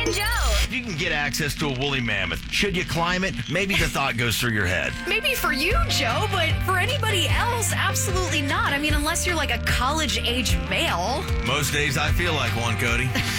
and Joe. You can get access to a woolly mammoth. Should you climb it? Maybe the thought goes through your head. Maybe for you, Joe, but for anybody else, absolutely not. I mean, unless you're like a college-age male. Most days I feel like one, Cody.